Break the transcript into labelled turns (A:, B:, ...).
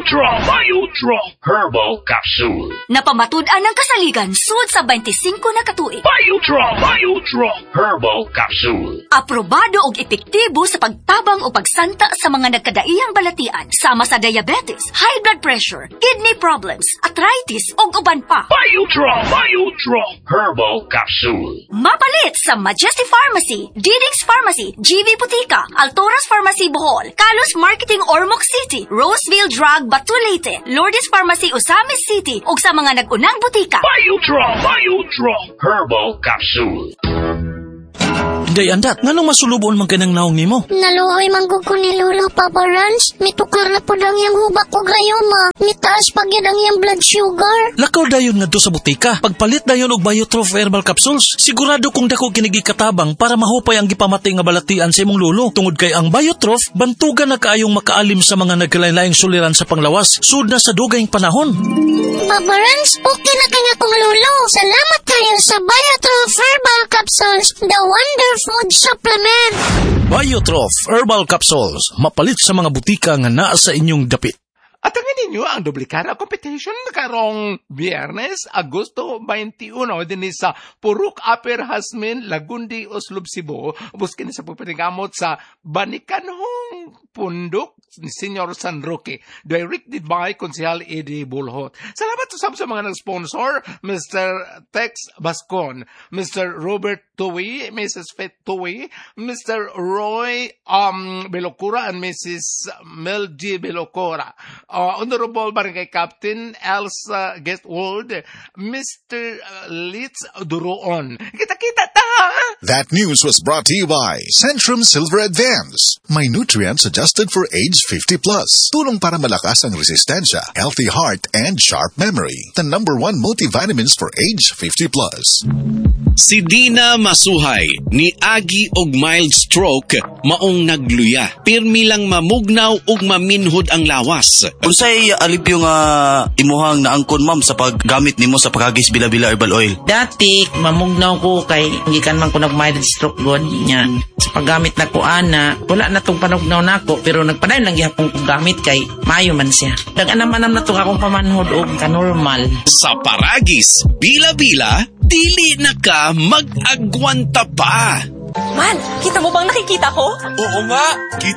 A: Biotrop Herbal Capsule.
B: Napamatud-an ang kasaligan sud sa 25 na katuig.
A: Biotrop Herbal Capsule.
B: Aprobado og epektibo sa pagtabang o pagsanta sa mga nagkadaiyang balatian sama sa diabetes, high blood pressure, kidney problems, arthritis ug uban pa.
A: Biotrop Herbal Capsule.
B: Mapalit sa Majesty Pharmacy, Diding's Pharmacy, GV Butika, Altoras Pharmacy Bohol, Kalos Marketing Ormoc City, Roseville Drug Batulite, Lourdes Pharmacy Osamis City ug sa mga nag-unang butika.
A: Biotrop Herbal Capsule.
C: Day andat, nganong masulubon man kanang naong nimo?
D: Naluoy manggug ko ni Lolo, Papa Rans. Mitukar na po lang yung hubak ko gayoma. Mitaas pag yan ang yung blood sugar.
C: Lakaw dayon ngadto sa butika. Pagpalit dayon og Biotrop Herbal Capsules. Sigurado kung dako kinigi katabang para mahupay ang gipamati nga balatian sa imong lolo. Tungod kay ang Biotrop, bantugan na kaayong makaalim sa mga nagkalain-laing suliran sa panglawas. Sud na sa dugayng panahon.
D: Papa Rans, okay na kanya kong lolo. Salamat kayo sa Biotrop Herbal Capsules, the wonder food supplement.
C: Biotrop Herbal Capsules, mapalit sa mga butika nga naa sa inyong dapit.
E: At ang ninyo ang Doblikara Competition karong Biyernes, Agosto 21 din sa Purok Upper Hasmin, Lagundi, Oslob, Cebu. Buskin sa pagpanigamot sa Banikanhong Pundok ni Senyor San Roque. Directed by Konsehal Eddie Bulhot. Salamat sa mga nag-sponsor, Mr. Tex Bascon, Mr. Robert Tuwi, Mrs. Fet Tuwi, Mr. Roy Belocura, and Mrs. Mel G. Belocora. Honorable Barangay Captain Elsa Guestwold, Mr. Litz Duroon. Kita-kita ta!
F: That news was brought to you by Centrum Silver Advance. May nutrients adjusted for age 50+. Tulong para malakas ang resistensya, healthy heart, and sharp memory. The #1 multivitamins for age 50+.
G: Si Dina Masuhay ni agi og mild stroke maong nagluya. Pirmi lang mamugnaw ug maminhod ang lawas.
H: Unsay alipyo nga imuhang naangkon ma'am sa paggamit nimo sa pagagis bila-bila herbal oil?
I: Dati mamugnaw ko kay gikan man ko nag mild stroke god niya. Sa paggamit na ko ana, wala na tong panugnaw nako pero nagpadayon lang gyapon ko gamit kay mayo man siya. Dag-anam-anam na tong akong pamanhod og kanormal.
G: Sa paragis bila-bila dili na ka mag-agwanta pa.
B: Man, kita mo bang nakikita ko?
G: Oo nga, kita